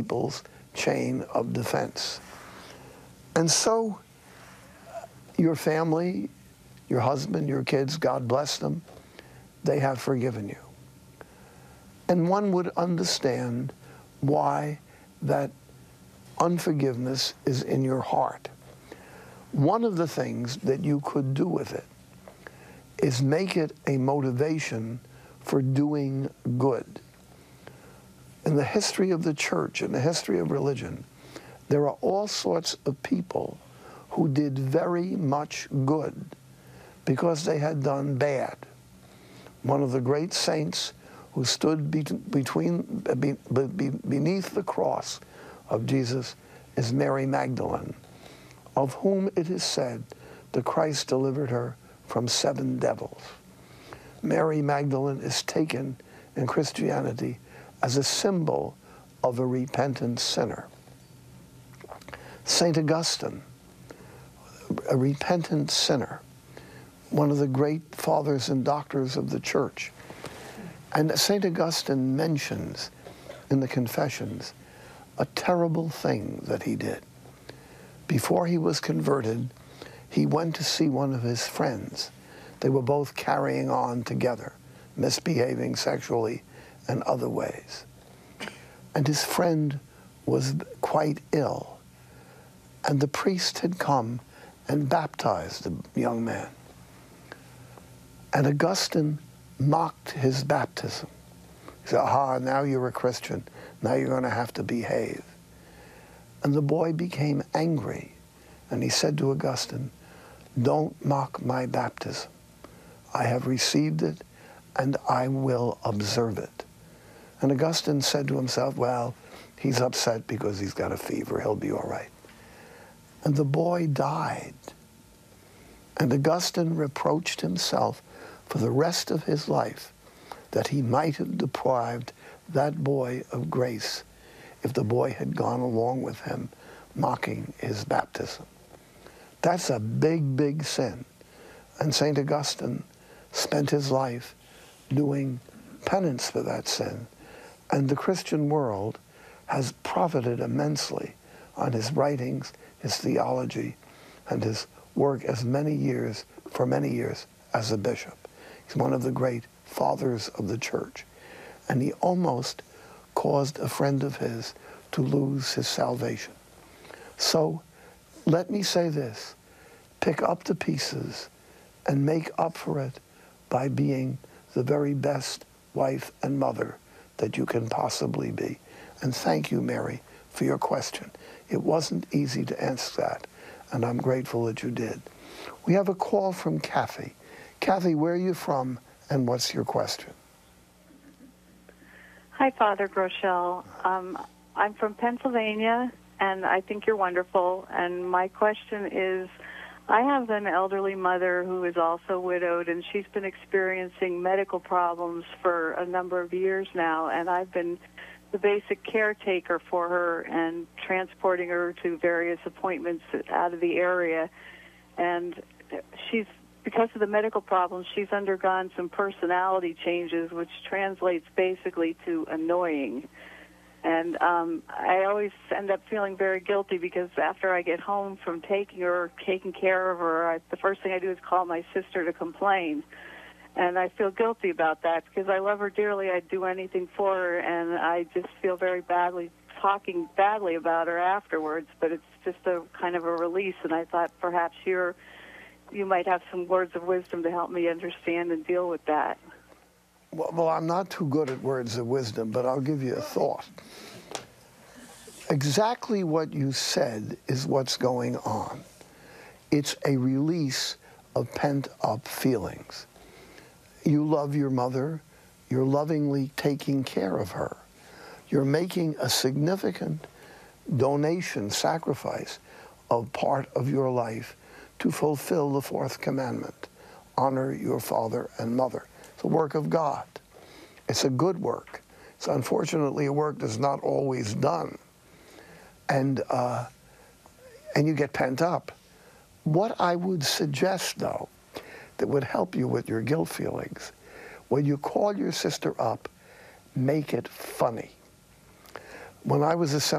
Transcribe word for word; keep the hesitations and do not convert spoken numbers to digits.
people's chain of defense. And so your family, your husband, your kids, God bless them, they have forgiven you. And one would understand why that unforgiveness is in your heart. One of the things that you could do with it is make it a motivation for doing good. In the history of the church, in the history of religion, there are all sorts of people who did very much good because they had done bad. One of the great saints who stood be between, be be beneath the cross of Jesus is Mary Magdalene, of whom it is said that Christ delivered her from seven devils. Mary Magdalene is taken in Christianity as a symbol of a repentant sinner. Saint Augustine, a repentant sinner, one of the great fathers and doctors of the church. And Saint Augustine mentions in the Confessions a terrible thing that he did. Before he was converted, he went to see one of his friends. They were both carrying on together, misbehaving sexually and other ways. And his friend was quite ill. And the priest had come and baptized the young man. And Augustine mocked his baptism. He said, aha, now you're a Christian. Now you're going to have to behave. And the boy became angry. And he said to Augustine, don't mock my baptism. I have received it, and I will observe it. And Augustine said to himself, well, he's upset because he's got a fever. He'll be all right. And the boy died. And Augustine reproached himself for the rest of his life that he might have deprived that boy of grace if the boy had gone along with him mocking his baptism. That's a big, big sin. And Saint Augustine spent his life doing penance for that sin. And the Christian world has profited immensely on his writings, his theology, and his work as many years, for many years, as a bishop. He's one of the great fathers of the church. And he almost caused a friend of his to lose his salvation. So let me say this, pick up the pieces and make up for it by being the very best wife and mother that you can possibly be. And thank you, Mary, for your question. It wasn't easy to answer that, and I'm grateful that you did. We have a call from Kathy. Kathy, where are you from, and what's your question? Hi, Father Groeschel. Um, I'm from Pennsylvania, and I think you're wonderful. And my question is, I have an elderly mother who is also widowed, and she's been experiencing medical problems for a number of years now, and I've been the basic caretaker for her and transporting her to various appointments out of the area. And she's, because of the medical problems, she's undergone some personality changes, which translates basically to annoying. And um, I always end up feeling very guilty because after I get home from taking her, taking care of her, I, the first thing I do is call my sister to complain. And I feel guilty about that because I love her dearly. I'd do anything for her, and I just feel very badly talking badly about her afterwards. But it's just a kind of a release, and I thought perhaps you're, you might have some words of wisdom to help me understand and deal with that. Well, well, I'm not too good at words of wisdom, but I'll give you a thought. Exactly what you said is what's going on. It's a release of pent-up feelings. You love your mother. You're lovingly taking care of her. You're making a significant donation, sacrifice of part of your life to fulfill the fourth commandment. Honor your father and mother. It's a work of God. It's a good work. It's unfortunately a work that's not always done. And, uh, and you get pent up. What I would suggest, though, that would help you with your guilt feelings, when you call your sister up, make it funny. When I was a